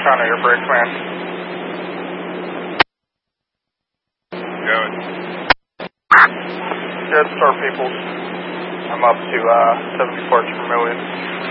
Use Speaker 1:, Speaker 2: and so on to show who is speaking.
Speaker 1: on your brakes, man.
Speaker 2: Going.
Speaker 1: Good, Star Peoples. I'm up to 74 per million.